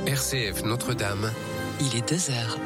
RCF Notre-Dame. Il est 2h.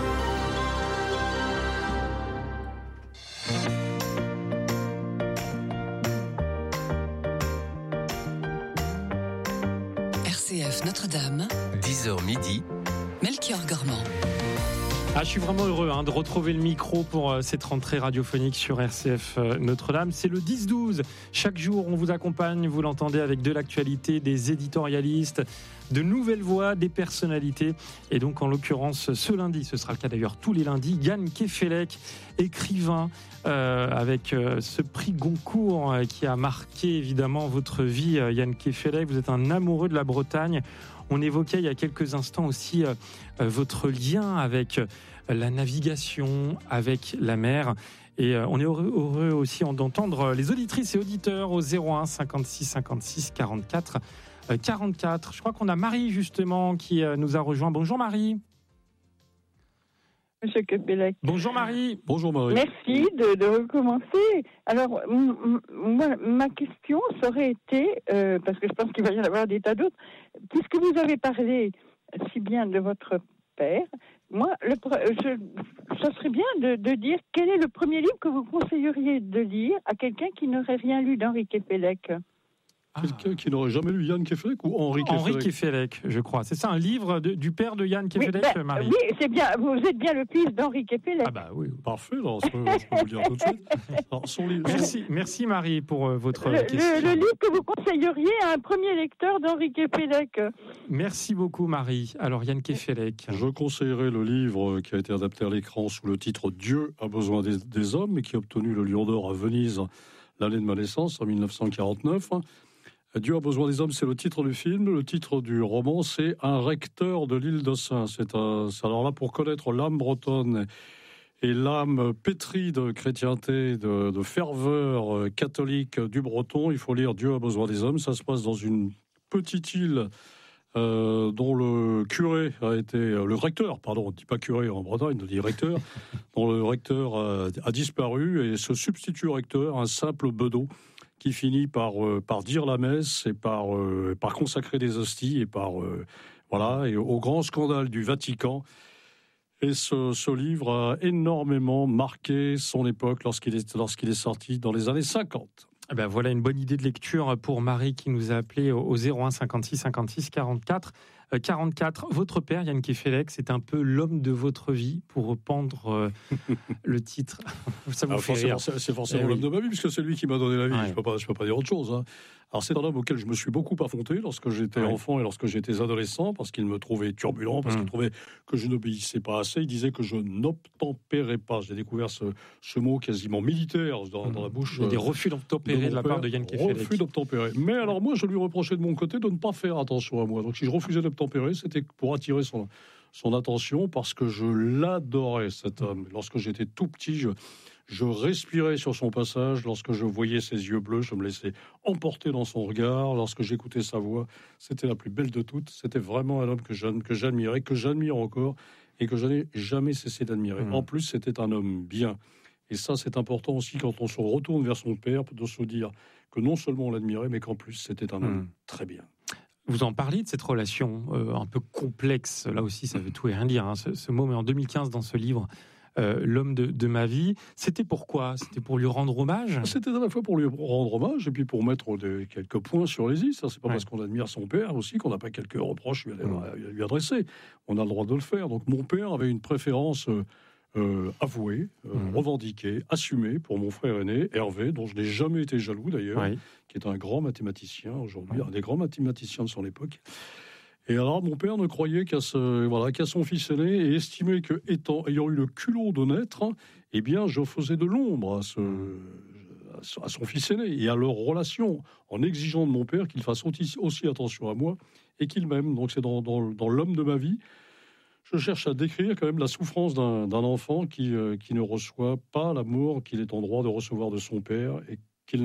RCF Notre-Dame. 10h midi. Melchior Gormand. Je suis vraiment heureux de retrouver le micro pour cette rentrée radiophonique sur RCF Notre-Dame. C'est le 10-12. Chaque jour, on vous accompagne, vous l'entendez, avec de l'actualité, des éditorialistes, de nouvelles voix, des personnalités. Et donc, en l'occurrence, ce lundi, ce sera le cas d'ailleurs tous les lundis, Yann Kefelec, écrivain, avec ce prix Goncourt qui a marqué évidemment votre vie, Yann Kefelec. Vous êtes un amoureux de la Bretagne. On évoquait il y a quelques instants aussi votre lien avec la navigation, avec la mer. Et on est heureux aussi d'entendre les auditrices et auditeurs au 01 56 56 44 44. Je crois qu'on a Marie justement qui nous a rejoint. Bonjour Marie. Monsieur Kefelec. Bonjour Marie. Bonjour Marie. Merci de recommencer. Alors, moi, ma question aurait été, parce que je pense qu'il va y en avoir des tas d'autres, puisque vous avez parlé si bien de votre père, moi, ça serait bien de dire quel est le premier livre que vous conseilleriez de lire à quelqu'un qui n'aurait rien lu d'Henri Kefelec. Quelqu'un qui n'aurait jamais lu Yann Kefelec ou Henri Kefelec? Henri Kefelec, je crois. C'est ça, un livre du père de Yann Kefelec, Marie? Oui, c'est bien. Vous êtes bien le fils d'Henri Kefelec. Ah bah oui. Parfait, alors, je peux vous le dire tout de suite. Alors, son livre, Merci Marie pour votre question. Le livre que vous conseilleriez à un premier lecteur d'Henri Kefelec. Merci beaucoup Marie. Alors Yann Kefelec. Je conseillerais le livre qui a été adapté à l'écran sous le titre « Dieu a besoin des hommes » et qui a obtenu le Lion d'Or à Venise l'année de ma naissance, en 1949. Dieu a besoin des hommes, c'est le titre du film. Le titre du roman, c'est Un recteur de l'île d'Ossins. Alors là, pour connaître l'âme bretonne et l'âme pétrie de chrétienté, de ferveur catholique du breton, il faut lire Dieu a besoin des hommes. Ça se passe dans une petite île dont le curé a été... le recteur, pardon, on ne dit pas curé en Bretagne, on dit recteur, dont le recteur a disparu, et ce substitut recteur, un simple bedeau, qui finit par dire la messe et par consacrer des hosties et au grand scandale du Vatican. Et ce livre a énormément marqué son époque lorsqu'il est sorti dans les années 50. Ben voilà une bonne idée de lecture pour Marie qui nous a appelé au 01 56 56 44 44. Votre père, Yann Kefelec, c'est un peu l'homme de votre vie, pour reprendre le titre. Ça vous fait rire. C'est forcément l'homme de ma vie, puisque c'est lui qui m'a donné la vie. Ouais. Je peux pas dire autre chose. Alors c'est un homme auquel je me suis beaucoup affronté lorsque j'étais enfant et lorsque j'étais adolescent, parce qu'il me trouvait turbulent, parce qu'il trouvait que je n'obéissais pas assez. Il disait que je n'obtempérais pas. J'ai découvert ce mot quasiment militaire dans la bouche. Il y a des refus d'obtempérer de la part de Yann Kefelec. Refus d'obtempérer. Mais alors moi, je lui reprochais de mon côté de ne pas faire attention à moi. Donc si je refusais d'obtempérer, c'était pour attirer son attention, parce que je l'adorais, cet homme. Lorsque j'étais tout petit, je respirais sur son passage. Lorsque je voyais ses yeux bleus, je me laissais emporter dans son regard. Lorsque j'écoutais sa voix, c'était la plus belle de toutes. C'était vraiment un homme que j'admirais, que j'admire encore et que je n'ai jamais cessé d'admirer. En plus, c'était un homme bien. Et ça, c'est important aussi quand on se retourne vers son père, de se dire que non seulement on l'admirait, mais qu'en plus, c'était un homme très bien. Vous en parliez de cette relation un peu complexe. Là aussi, ça veut tout et rien dire, ce mot. Mais en 2015, dans ce livre, L'homme de ma vie, c'était pourquoi? C'était pour lui rendre hommage? C'était à la fois pour lui rendre hommage et puis pour mettre quelques points sur les i. Ça, c'est pas parce qu'on admire son père aussi qu'on n'a pas quelques reproches à lui adresser. On a le droit de le faire. Donc mon père avait une préférence avouée, revendiquée, assumée pour mon frère aîné, Hervé, dont je n'ai jamais été jaloux d'ailleurs, qui est un grand mathématicien aujourd'hui, un des grands mathématiciens de son époque. Et alors, mon père ne croyait qu'à son fils aîné et estimait que, ayant eu le culot de naître, eh bien, je faisais de l'ombre à son fils aîné et à leur relation, en exigeant de mon père qu'il fasse aussi attention à moi et qu'il m'aime. Donc, c'est dans l'homme de ma vie. Je cherche à décrire quand même la souffrance d'un enfant qui ne reçoit pas l'amour qu'il est en droit de recevoir de son père et qu'il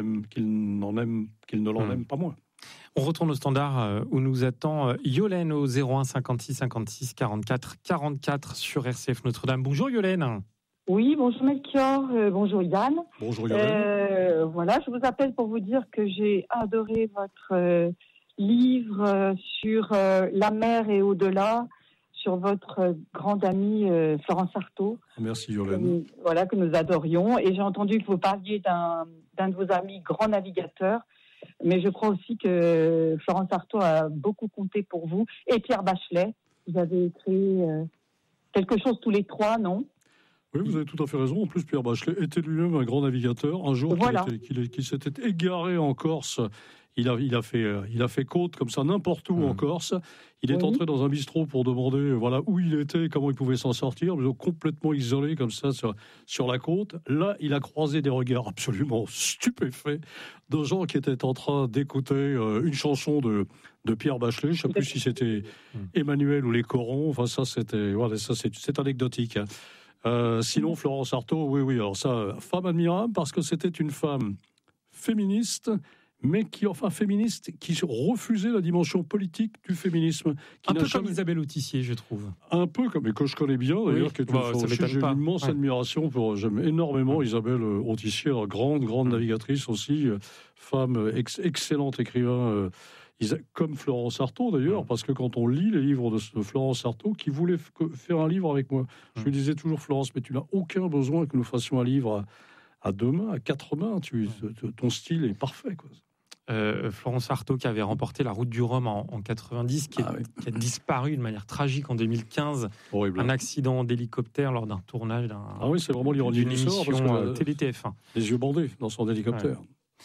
ne l'en aime pas moins. On retourne au standard où nous attend Yolène au 01 56 56 44 44 sur RCF Notre-Dame. Bonjour Yolène. Oui, bonjour Melchior, bonjour Yann. Bonjour Yolène. Voilà, je vous appelle pour vous dire que j'ai adoré livre sur la mer et au-delà, sur votre grande amie Florence Artaud. Merci Yolène. Que nous adorions. Et j'ai entendu que vous parliez d'un de vos amis grand navigateur, mais je crois aussi que Florence Artaud a beaucoup compté pour vous. Et Pierre Bachelet, vous avez écrit quelque chose tous les trois, non ? Oui, vous avez tout à fait raison. En plus, Pierre Bachelet était lui-même un grand navigateur. Un jour, qu'il s'était égaré en Corse. Il a fait côte comme ça n'importe où en Corse. Il est entré dans un bistrot pour demander où il était, comment il pouvait s'en sortir. Mais complètement isolé comme ça sur la côte. Là, il a croisé des regards absolument stupéfaits de gens qui étaient en train d'écouter une chanson de Pierre Bachelet. Je ne sais plus si c'était Emmanuel ou les Corons. Enfin, ça, c'est anecdotique. Sinon, Florence Artaud, oui. Alors ça, femme admirable parce que c'était une femme féministe, mais qui refusait la dimension politique du féminisme. Un peu comme Isabelle Autissier, je trouve. Un peu comme, et que je connais bien d'ailleurs, j'ai une immense admiration j'aime énormément Isabelle Autissier, grande navigatrice aussi, femme excellente écrivain. Comme Florence Artaud d'ailleurs, parce que quand on lit les livres de Florence Artaud, qui voulait faire un livre avec moi, je lui disais toujours, Florence, mais tu n'as aucun besoin que nous fassions un livre à 2 mains, à 4 mains, ton style est parfait, quoi. Florence Artaud qui avait remporté la Route du Rhum en 90, qui a disparu de manière tragique en 2015. Horrible. Un accident d'hélicoptère lors d'un tournage c'est vraiment l'ironie du sort, parce que télé TF1. Les yeux bandés dans son hélicoptère.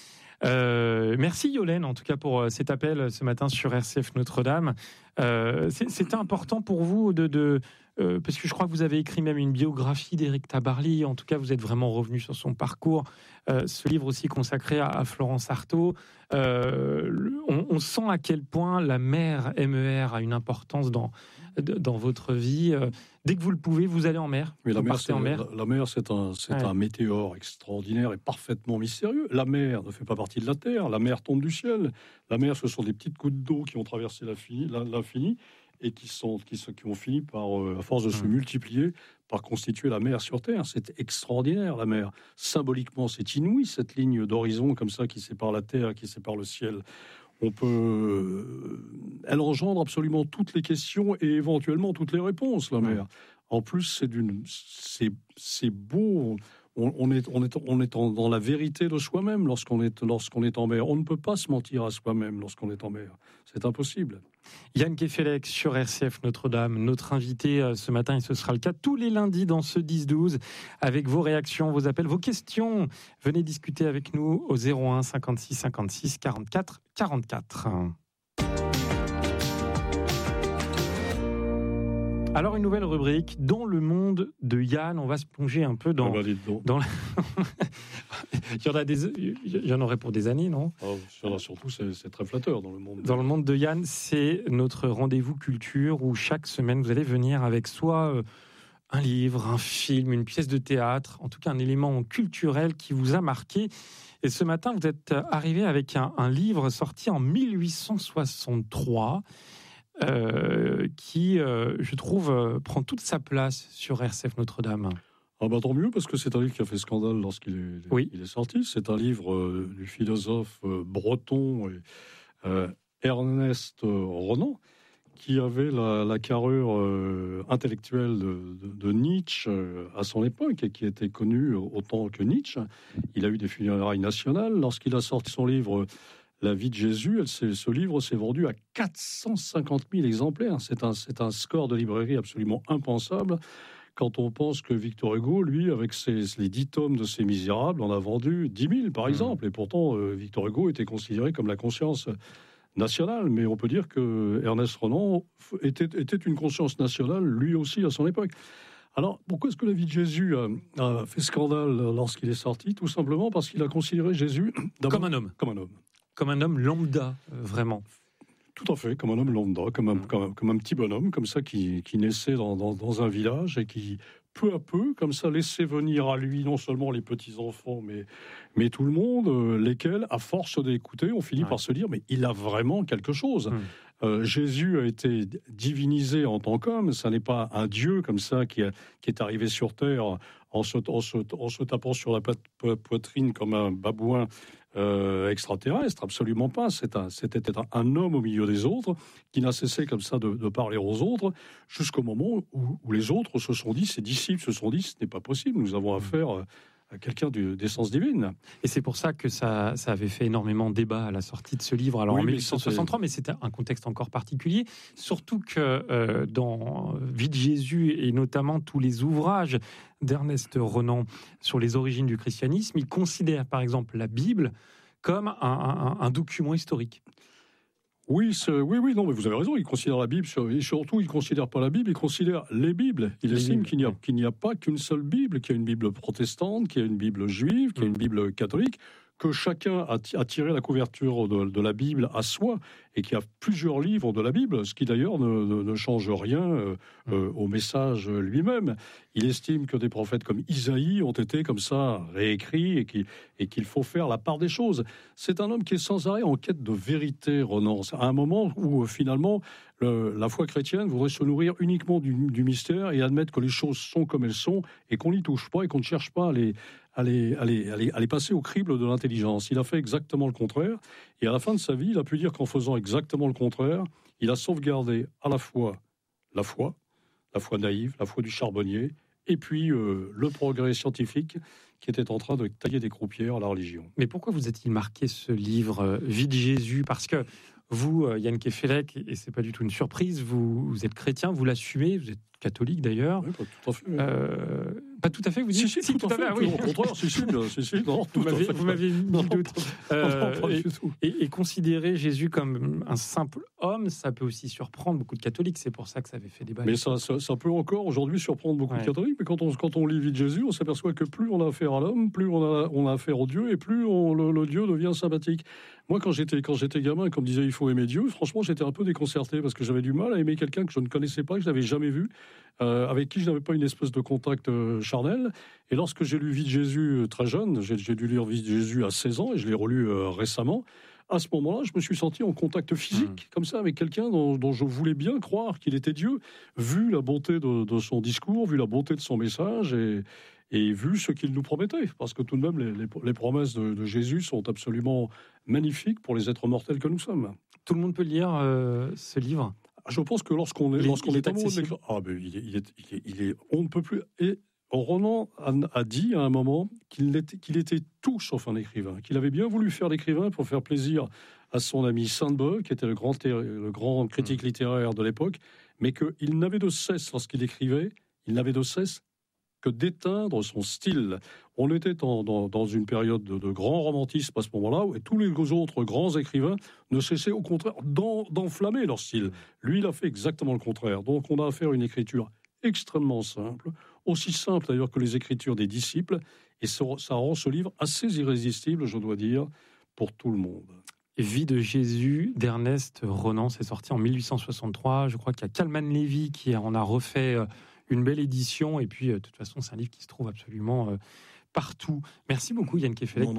Merci Yolène en tout cas pour cet appel ce matin sur RCF Notre-Dame. C'était important pour vous parce que je crois que vous avez écrit même une biographie d'Éric Tabarly. En tout cas, vous êtes vraiment revenu sur son parcours. Ce livre aussi consacré à Florence Artaud. On sent à quel point la mer, MER, a une importance dans votre vie. Dès que vous le pouvez, vous allez en mer. Mais la mer, c'est un météore extraordinaire et parfaitement mystérieux. La mer ne fait pas partie de la terre. La mer tombe du ciel. La mer, ce sont des petites gouttes d'eau qui ont traversé l'infini et qui ont fini par, à force de se multiplier, par constituer la mer sur Terre. C'est extraordinaire, la mer. Symboliquement, c'est inouï, cette ligne d'horizon comme ça qui sépare la Terre, qui sépare le ciel. Elle engendre absolument toutes les questions et éventuellement toutes les réponses, la mer. En plus, c'est beau. On est dans la vérité de soi-même lorsqu'on est en mer. On ne peut pas se mentir à soi-même lorsqu'on est en mer. C'est impossible. Yann Kefelec sur RCF Notre-Dame, notre invité ce matin, et ce sera le cas tous les lundis dans ce 10-12, avec vos réactions, vos appels, vos questions. Venez discuter avec nous au 01 56 56 44 44. Alors, une nouvelle rubrique, dans le monde de Yann, on va se plonger un peu dans il y en aurait pour des années, non ? Surtout, c'est très flatteur dans le monde. Dans le monde de Yann, c'est notre rendez-vous culture où chaque semaine, vous allez venir avec soit un livre, un film, une pièce de théâtre, en tout cas un élément culturel qui vous a marqué. Et ce matin, vous êtes arrivé avec un livre sorti en 1863 qui, je trouve, prend toute sa place sur RCF Notre-Dame. Tant mieux, parce que c'est un livre qui a fait scandale lorsqu'il est sorti. C'est un livre du philosophe breton Ernest Renan, qui avait la carrure intellectuelle de Nietzsche à son époque, et qui était connu autant que Nietzsche. Il a eu des funérailles nationales. Lorsqu'il a sorti son livre La vie de Jésus, ce livre s'est vendu à 450 000 exemplaires. C'est un score de librairie absolument impensable. Quand on pense que Victor Hugo, lui, avec les 10 tomes de ses Misérables, en a vendu 10 000, par exemple. Et pourtant, Victor Hugo était considéré comme la conscience nationale. Mais on peut dire que Ernest Renan était une conscience nationale, lui aussi, à son époque. Alors, pourquoi est-ce que La vie de Jésus a fait scandale lorsqu'il est sorti ? Tout simplement parce qu'il a considéré Jésus comme un homme. Comme un homme lambda, vraiment. Tout à fait, comme un homme lambda, comme un petit bonhomme, comme ça, qui naissait dans un village et qui, peu à peu, comme ça, laissait venir à lui non seulement les petits-enfants, mais tout le monde, lesquels, à force d'écouter, on finit par se dire, mais il a vraiment quelque chose. Jésus a été divinisé en tant qu'homme. Ça n'est pas un Dieu comme ça qui est arrivé sur Terre en se tapant sur la poitrine comme un babouin extraterrestre. Absolument pas. C'était un homme au milieu des autres qui n'a cessé comme ça de parler aux autres jusqu'au moment où les autres se sont dit, ses disciples se sont dit, ce n'est pas possible, nous avons affaire à quelqu'un d'essence divine. Et c'est pour ça que ça avait fait énormément de débat à la sortie de ce livre, alors oui, en 1863, mais c'était un contexte encore particulier, surtout que dans Vie de Jésus, et notamment tous les ouvrages d'Ernest Renan sur les origines du christianisme, il considère par exemple la Bible comme un document historique. Oui, non, mais vous avez raison, il considère la Bible, et surtout, il ne considère pas la Bible, il considère les Bibles. Il estime qu'il n'y a pas qu'une seule Bible, qu'il y a une Bible protestante, qu'il y a une Bible juive, qu'il y a une Bible catholique, que chacun a tiré la couverture de la Bible à soi, et qu'il y a plusieurs livres de la Bible, ce qui d'ailleurs ne change rien au message lui-même. Il estime que des prophètes comme Isaïe ont été comme ça réécrits et qu'il faut faire la part des choses. C'est un homme qui est sans arrêt en quête de vérité, Renan. À un moment où finalement la foi chrétienne voudrait se nourrir uniquement du mystère et admettre que les choses sont comme elles sont et qu'on n'y touche pas et qu'on ne cherche pas à les passer au crible de l'intelligence. Il a fait exactement le contraire. Et à la fin de sa vie, il a pu dire qu'en faisant exactement le contraire, il a sauvegardé à la fois la foi naïve, la foi du charbonnier, et puis le progrès scientifique qui était en train de tailler des croupières à la religion. Mais pourquoi vous a-t-il marqué ce livre, Vie de Jésus ? Parce que vous, Yann Kefelec, et c'est pas du tout une surprise, vous êtes chrétien, vous l'assumez, vous êtes catholique d'ailleurs. Oui, pas tout à fait. Pas tout à fait, vous dites ? Si, tout à fait. Oui. Au contraire, Vous m'aviez mis le doute. Pas du tout. Et considérer Jésus comme un simple homme, ça peut aussi surprendre beaucoup de catholiques. C'est pour ça que ça avait fait débat. Mais ça peut encore aujourd'hui surprendre beaucoup de catholiques. Mais quand on lit Vie de Jésus, on s'aperçoit que plus on a affaire à l'homme, plus on a affaire au Dieu, et plus le Dieu devient sympathique. Moi, quand j'étais gamin, comme disait, il faut aimer Dieu, franchement, j'étais un peu déconcerté parce que j'avais du mal à aimer quelqu'un que je ne connaissais pas, que je n'avais jamais vu, avec qui je n'avais pas une espèce de contact charnel. Et lorsque j'ai lu Vie de Jésus très jeune, j'ai dû lire Vie de Jésus à 16 ans, et je l'ai relu récemment, à ce moment-là, je me suis senti en contact physique, comme ça, avec quelqu'un dont je voulais bien croire qu'il était Dieu, vu la bonté de son discours, vu la bonté de son message, et vu ce qu'il nous promettait. Parce que tout de même, les promesses de Jésus sont absolument magnifiques pour les êtres mortels que nous sommes. Tout le monde peut lire ce livre ? Je pense que lorsqu'on est amoureux de il est, on ne peut plus. Et Renan a dit à un moment qu'il était tout sauf un écrivain, qu'il avait bien voulu faire l'écrivain pour faire plaisir à son ami Sainte-Beuve, qui était le grand critique littéraire de l'époque, mais qu'il n'avait de cesse, lorsqu'il écrivait, que d'éteindre son style. On était dans une période de grand romantisme à ce moment-là, et tous les autres grands écrivains ne cessaient au contraire d'enflammer leur style. Lui, il a fait exactement le contraire. Donc on a affaire à une écriture extrêmement simple, aussi simple d'ailleurs que les écritures des disciples, et ça rend ce livre assez irrésistible, je dois dire, pour tout le monde. Vie de Jésus d'Ernest Renan, c'est sorti en 1863. Je crois qu'il y a Kalman Levy qui en a refait une belle édition, et puis de toute façon c'est un livre qui se trouve absolument partout. Merci beaucoup Yann Kefelec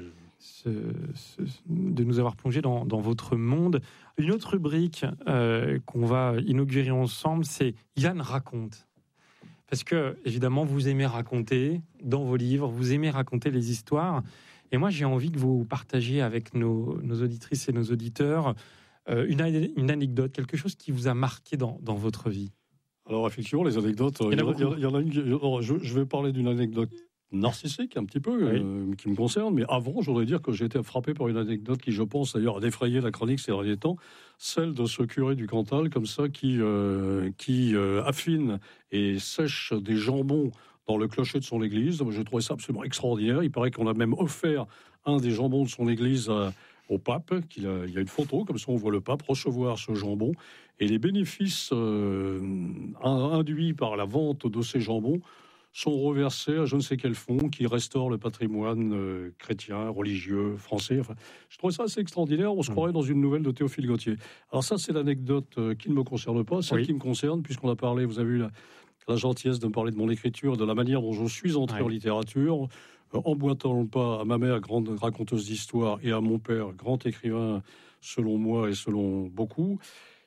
de nous avoir plongé dans votre monde. Une autre rubrique qu'on va inaugurer ensemble, c'est Yann raconte. Parce que évidemment vous aimez raconter dans vos livres, vous aimez raconter les histoires, et moi j'ai envie que vous partagiez avec nos auditrices et nos auditeurs une anecdote, quelque chose qui vous a marqué dans votre vie. Alors effectivement, les anecdotes, il y en a une. Je vais parler d'une anecdote narcissique un petit peu, qui me concerne, mais avant, je voudrais dire que j'ai été frappé par une anecdote qui, je pense d'ailleurs, a défrayé la chronique ces derniers temps, celle de ce curé du Cantal, comme ça, qui affine et sèche des jambons dans le clocher de son église. Je trouvais ça absolument extraordinaire. Il paraît qu'on a même offert un des jambons de son église au pape. Il y a une photo, comme ça on voit le pape recevoir ce jambon. Et les bénéfices induits par la vente de ces jambons sont reversés à je ne sais quel fonds qui restaure le patrimoine chrétien, religieux, français. Enfin, je trouvais ça assez extraordinaire. On se croirait dans une nouvelle de Théophile Gautier. Alors ça, c'est l'anecdote qui ne me concerne pas, celle qui me concerne, puisqu'on a parlé, vous avez eu la gentillesse de me parler de mon écriture, de la manière dont je suis entré en littérature, emboîtant le pas à ma mère, grande raconteuse d'histoire, et à mon père, grand écrivain, selon moi et selon beaucoup.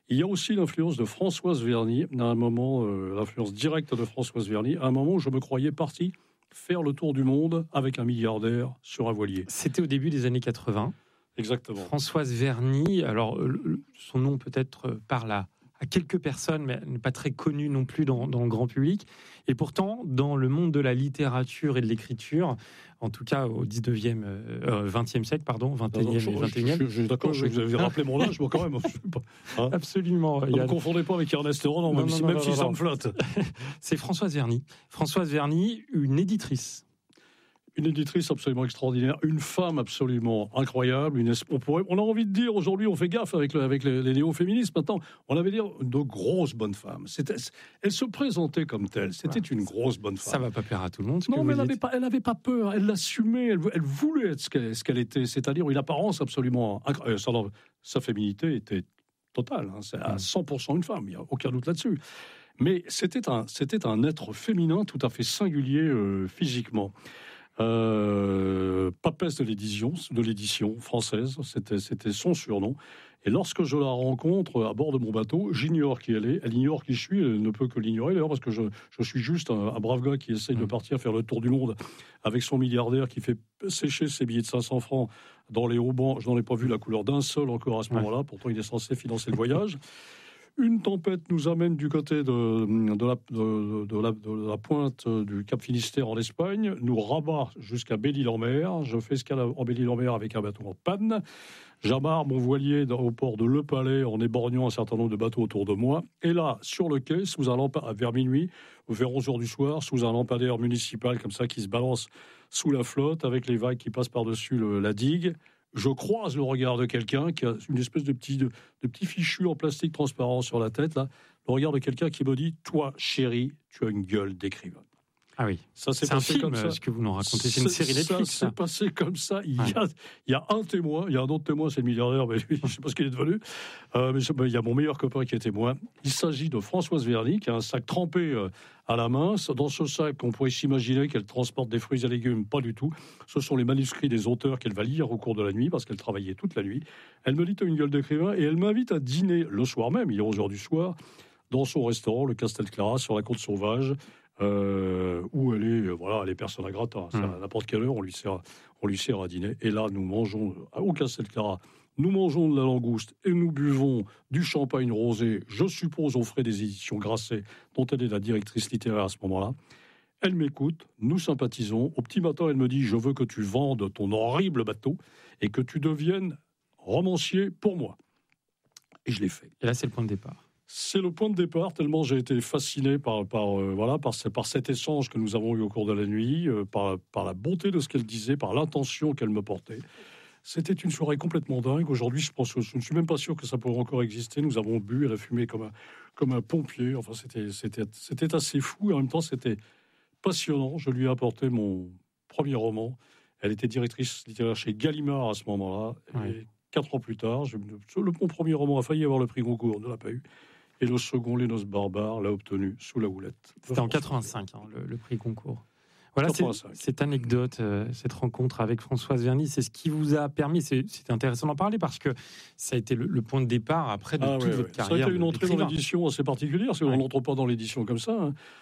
Il y a aussi l'influence de Françoise Verny, à un moment, l'influence directe de Françoise Verny, à un moment où je me croyais parti faire le tour du monde avec un milliardaire sur un voilier. C'était au début des années 80. Exactement. Françoise Verny, alors son nom peut-être parle à quelques personnes, mais elle n'est pas très connue non plus dans le grand public. Et pourtant, dans le monde de la littérature et de l'écriture, en tout cas au 20e siècle, 21e et 21e. Je suis d'accord, vous avez rappelé mon âge, moi quand même. Hein, absolument. Ne me confondez pas avec Ernest Renan, même si ça me flatte. C'est Françoise Verny. Françoise Verny, une éditrice. Une éditrice absolument extraordinaire, une femme absolument incroyable. On a envie de dire aujourd'hui, on fait gaffe avec les néo-féministes. Maintenant, on avait dire de grosses bonnes femmes. Elle se présentait comme telle. C'était une grosse bonne femme. Ça va pas plaire à tout le monde. Non, mais elle n'avait pas peur. Elle l'assumait. Elle voulait être ce qu'elle était. C'est-à-dire une apparence absolument incroyable. Sa féminité était totale. Hein. C'est à 100% une femme. Il n'y a aucun doute là-dessus. Mais c'était un être féminin tout à fait singulier physiquement. Papesse de l'édition française, c'était son surnom. Et lorsque je la rencontre à bord de mon bateau, j'ignore qui elle est, elle ignore qui je suis, elle ne peut que l'ignorer d'ailleurs parce que je suis juste un brave gars qui essaye de partir faire le tour du monde avec son milliardaire qui fait sécher ses billets de 500 francs dans les haubans. Je n'en ai pas vu la couleur d'un seul encore à ce moment-là, pourtant il est censé financer le voyage. Une tempête nous amène du côté de la pointe du Cap Finistère en Espagne, nous rabat jusqu'à Belle-Île-en-Mer. Je fais escale en Belle-Île-en-Mer avec un bateau en panne. J'amarre mon voilier au port de Le Palais en éborgnant un certain nombre de bateaux autour de moi. Et là, sur le quai, vers minuit, ou vers 11h du soir, sous un lampadaire municipal comme ça qui se balance sous la flotte avec les vagues qui passent par-dessus la digue, je croise le regard de quelqu'un qui a une espèce de petit fichu en plastique transparent sur la tête, là. Le regard de quelqu'un qui me dit « Toi, chérie, tu as une gueule d'écrivain. » Ah oui, ça s'est c'est un passé film, comme ça. Ce que vous nous racontez, c'est une série Netflix. Ça s'est passé comme ça. Il y a un témoin, il y a un autre témoin, c'est le milliardaire, mais lui, je ne sais pas ce qu'il est devenu. Mais il y a mon meilleur copain qui est témoin. Il s'agit de Françoise Verny, qui a un sac trempé à la main. Dans ce sac, on pourrait s'imaginer qu'elle transporte des fruits et légumes. Pas du tout. Ce sont les manuscrits des auteurs qu'elle va lire au cours de la nuit, parce qu'elle travaillait toute la nuit. Elle me dit « T'as une gueule d'écrivain » et elle m'invite à dîner le soir même, il est 11h du soir, dans son restaurant, le Castel Clara, sur la côte sauvage, où elle est persona grata. À n'importe quelle heure, on lui sert à dîner. Et là, nous mangeons au Castel Clara, nous mangeons de la langouste et nous buvons du champagne rosé, je suppose aux frais des éditions Grasset, dont elle est la directrice littéraire à ce moment-là. Elle m'écoute, nous sympathisons. Au petit matin, elle me dit « Je veux que tu vendes ton horrible bateau et que tu deviennes romancier pour moi. » Et je l'ai fait. Et là, c'est le point de départ. C'est le point de départ, tellement j'ai été fasciné par cet échange que nous avons eu au cours de la nuit, par la bonté de ce qu'elle disait, par l'intention qu'elle me portait. C'était une soirée complètement dingue. Aujourd'hui, je ne suis même pas sûr que ça pourrait encore exister. Nous avons bu, elle a fumé comme un pompier. Enfin, c'était assez fou et en même temps, c'était passionnant. Je lui ai apporté mon premier roman. Elle était directrice littéraire chez Gallimard à ce moment-là. Ouais. Et 4 ans plus tard, mon premier roman a failli avoir le prix Goncourt, ne l'a pas eu. Et le second, Les Noces barbares, l'a obtenu sous la houlette. C'était en 85, le prix Goncourt. Voilà, 85. Cette anecdote, cette rencontre avec Françoise Verny, c'est ce qui vous a permis, c'est intéressant d'en parler parce que ça a été le point de départ après de toute votre carrière. Ça a été une entrée dans d'écrivain. l'édition assez particulière, parce qu'on n'entre pas dans l'édition comme ça. Hein.